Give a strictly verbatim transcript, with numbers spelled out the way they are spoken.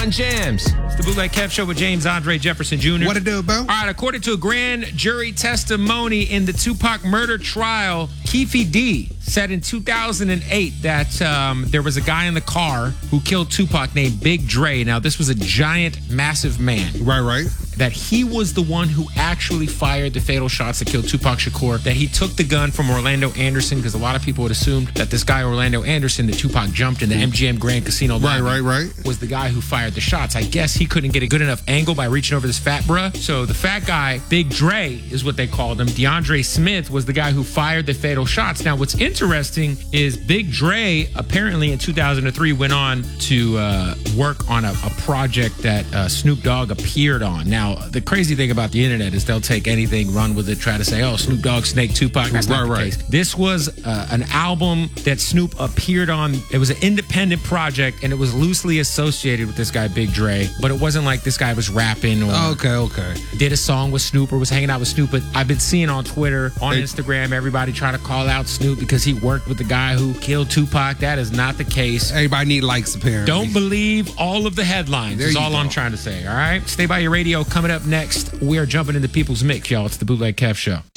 Jams. It's the Bootleg Kev Show with James Andre Jefferson Junior What it do, bro? All right, according to a grand jury testimony in the Tupac murder trial, Keffe D said in two thousand eight that um, there was a guy in the car who killed Tupac named Big Dre. Now, this was a giant, massive man. Right, right. That he was the one who actually fired the fatal shots that killed Tupac Shakur, that he took the gun from Orlando Anderson, because a lot of people had assumed that this guy, Orlando Anderson, that Tupac jumped in the M G M Grand Casino lobby, Right, right, right. was the guy who fired the shots. I guess he couldn't get a good enough angle by reaching over this fat bruh. So the fat guy, Big Dre, is what they called him. DeAndre Smith was the guy who fired the fatal shots. Now, what's interesting is Big Dre apparently in two thousand three went on to uh, work on a, a project that uh, Snoop Dogg appeared on. Now, the crazy thing about the internet is they'll take anything, run with it, try to say, oh, Snoop Dogg, Snake, Tupac. That's not Right, the right. case. This was uh, an album that Snoop appeared on. It was an independent project, and it was loosely associated with this guy, Big Dre. But it wasn't like this guy was rapping or Okay, okay. did a song with Snoop or was hanging out with Snoop. But I've been seeing on Twitter, on Hey. Instagram, everybody try to call out Snoop because he worked with the guy who killed Tupac. That is not the case. Everybody need likes, apparently. Don't believe all of the headlines. There Is you all go. I'm trying to say. All right. Stay by your radio. Coming up next, we are jumping into people's mix, y'all. It's the Bootleg Kev Show.